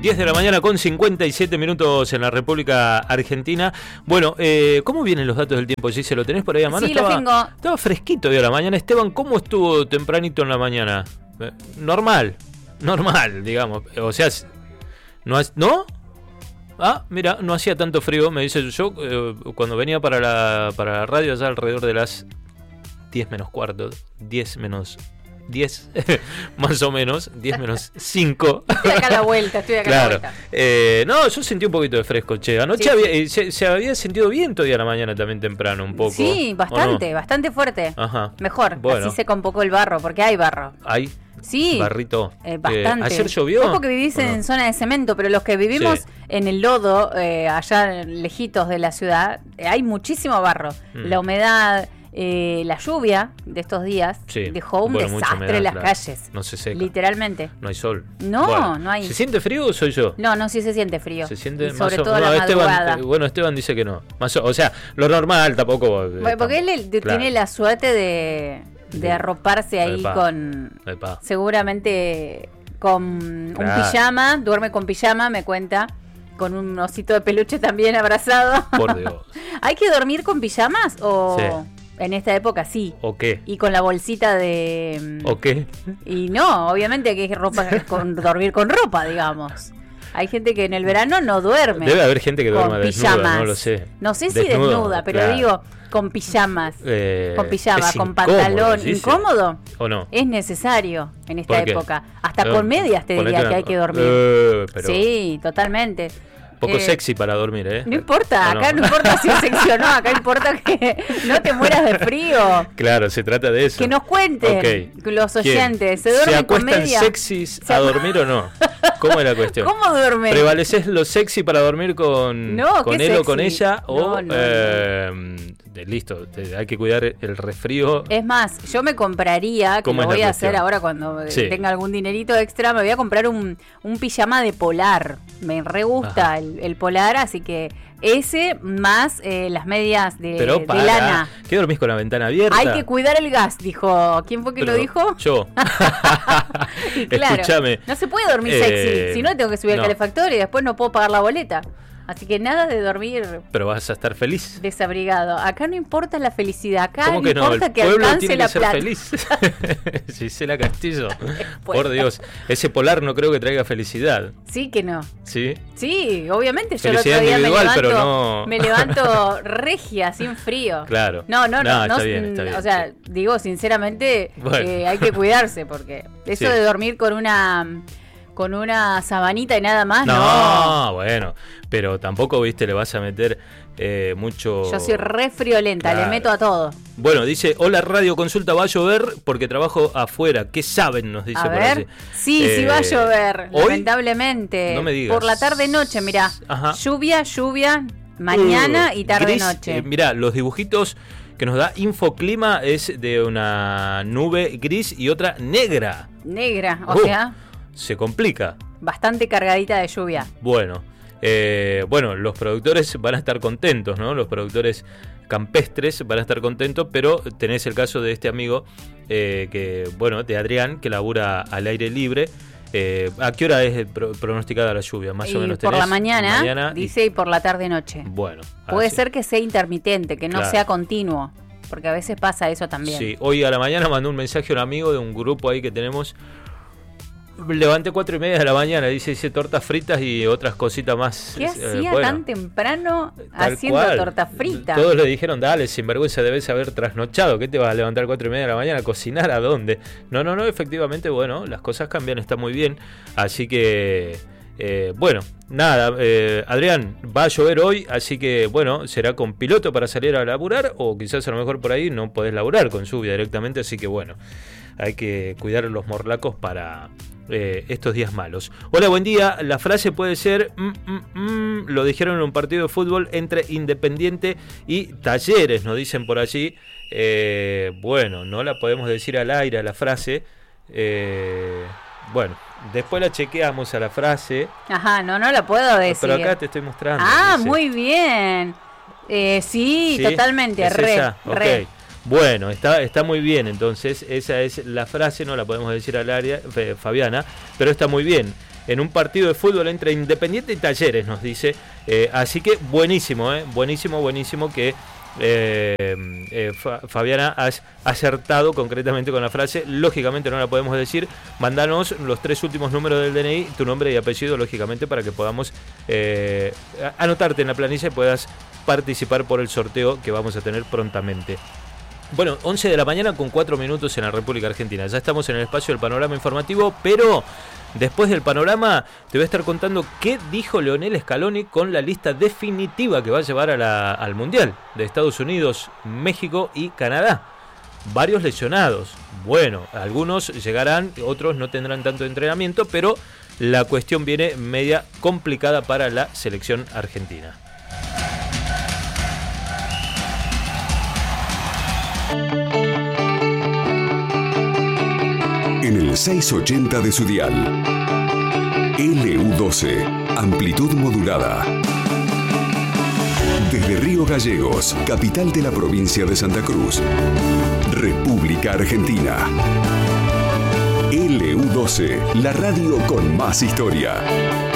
10 de la mañana con 57 minutos en la República Argentina. Bueno, ¿cómo vienen los datos del tiempo? ¿Sí se lo tenés por ahí a mano? Sí, lo tengo. Estaba fresquito hoy a la mañana. Esteban, ¿cómo estuvo tempranito en la mañana? Normal, digamos. O sea, ¿no? Ah, mira, no hacía tanto frío, me dice yo. Cuando venía para la radio allá alrededor de las 10 menos cuarto, 10 menos 10, más o menos, 10 menos 5. Estoy acá a la vuelta, claro. No, yo sentí un poquito de fresco, che. Anoche se había sentido viento hoy a la mañana también temprano, un poco. Sí, bastante fuerte. Ajá. Mejor, bueno. Así seca un poco el barro, porque hay barro. ¿Hay? Sí, barrito. Bastante. ¿Ayer llovió? Vos porque vivís en zona de cemento, pero los que vivimos en el lodo, allá lejitos de la ciudad, hay muchísimo barro. La humedad, la lluvia de estos días dejó un desastre humedad, en las calles. No se seca. Literalmente. No hay sol. No hay. ¿Se siente frío o soy yo? No, sí se siente frío. Se siente y sobre todo la madrugada. Esteban dice que no. O sea, lo normal tampoco. Porque él tiene la suerte de arroparse ahí con seguramente con un pijama, duerme con pijama, me cuenta, con un osito de peluche también abrazado. Por Dios. ¿Hay que dormir con pijamas o en esta época sí? ¿O qué? Y con la bolsita de ¿o qué? Y no, obviamente hay que dormir con ropa, digamos. Hay gente que en el verano no duerme. Debe haber gente que duerma desnuda, no lo sé. No sé si desnuda, pero digo, con pijamas. Con pijama, con pantalón. ¿Incómodo? ¿O no? Es necesario en esta época. Hasta con medias te diría que hay que dormir. Sí, totalmente. Poco sexy para dormir, ¿eh? No importa, acá no importa si es sexy o no, acá importa que no te mueras de frío. Claro, se trata de eso. Que nos cuenten los oyentes. ¿Se duermen con medias? ¿Se acuestan sexys a dormir o no? ¿Cómo es la cuestión? ¿Cómo duermen? ¿Prevaleces lo sexy para dormir con él sexy? O con ella? O listo, hay que cuidar el resfrío. Es más, yo me compraría, que lo voy a hacer ahora cuando tenga algún dinerito extra, me voy a comprar un pijama de polar. Me re gusta el polar, así que ese más las medias de lana. ¿Qué dormís con la ventana abierta? Hay que cuidar el gas, dijo. ¿Quién fue que lo dijo? Yo. Y claro, escúchame. No se puede dormir sexy, si no tengo que subir al calefactor y después no puedo pagar la boleta. Así que nada de dormir. Pero vas a estar feliz. Desabrigado. Acá no importa la felicidad. Acá ¿cómo que no importa que alcance tiene la que ser plata. Feliz. Gisela Castillo. Por Dios. Ese polar no creo que traiga felicidad. Sí que no. ¿Sí? Sí, obviamente. Felicidad yo el otro día pero no... me levanto regia, sin frío. Claro. No. Está bien. O sea, digo sinceramente, hay que cuidarse porque eso de dormir con una sabanita y nada más, no. Bueno, pero tampoco, viste, le vas a meter mucho... Yo soy re friolenta, le meto a todo. Bueno, dice, hola radio consulta, ¿va a llover? Porque trabajo afuera. ¿Qué saben? Nos dice a por ver. allí. Sí va a llover, ¿hoy? Lamentablemente. No me digas. Por la tarde-noche, mirá. Lluvia, mañana y tarde-noche. Mirá, los dibujitos que nos da Infoclima es de una nube gris y otra negra. O sea... Se complica. Bastante cargadita de lluvia. Bueno, los productores van a estar contentos, ¿no? Los productores campestres van a estar contentos, pero tenés el caso de este amigo, de Adrián, que labura al aire libre. ¿A qué hora es pronosticada la lluvia? Más o menos por la mañana dice, y por la tarde-noche. Bueno. Puede ser que sea intermitente, que no sea continuo, porque a veces pasa eso también. Sí, hoy a la mañana mandó un mensaje a un amigo de un grupo ahí que tenemos. Levanté 4:30 de la mañana, dice tortas fritas y otras cositas más. ¿Qué hacía tan temprano haciendo tortas fritas? Todos le dijeron, dale, sinvergüenza, debes haber trasnochado. ¿Qué te vas a levantar 4:30 de la mañana a cocinar? ¿A dónde? No, efectivamente, las cosas cambian, está muy bien. Así que, Adrián, va a llover hoy, así que, será con piloto para salir a laburar, o quizás a lo mejor por ahí no podés laburar con lluvia directamente, así que, hay que cuidar los morlacos para... estos días malos. Hola, buen día. La frase puede ser lo dijeron en un partido de fútbol entre Independiente y Talleres, nos dicen por allí. No la podemos decir al aire a la frase. Después la chequeamos a la frase. Ajá, no la puedo decir. Pero acá te estoy mostrando. Dice. Muy bien. Sí, totalmente. Re. Bueno, está muy bien, entonces esa es la frase, no la podemos decir al área, Fabiana, pero está muy bien. en un partido de fútbol entre Independiente y Talleres, nos dice. Así que buenísimo, buenísimo que Fabiana has acertado concretamente con la frase. Lógicamente no la podemos decir. Mándanos los 3 últimos números del DNI, tu nombre y apellido, lógicamente, para que podamos anotarte en la planilla y puedas participar por el sorteo que vamos a tener prontamente. Bueno, 11 de la mañana con 4 minutos en la República Argentina. Ya estamos en el espacio del panorama informativo, pero después del panorama te voy a estar contando qué dijo Lionel Scaloni con la lista definitiva que va a llevar al Mundial de Estados Unidos, México y Canadá. Varios lesionados. Bueno, algunos llegarán, otros no tendrán tanto entrenamiento, pero la cuestión viene media complicada para la selección argentina. En el 680 de su dial, LU12, amplitud modulada. Desde Río Gallegos, capital de la provincia de Santa Cruz, República Argentina. LU12, la radio con más historia.